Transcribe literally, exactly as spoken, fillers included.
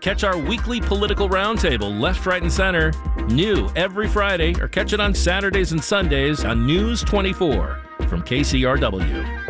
Catch our weekly political roundtable, Left, Right, and Center, new every Friday, or catch it on Saturdays and Sundays on News twenty-four from K C R W.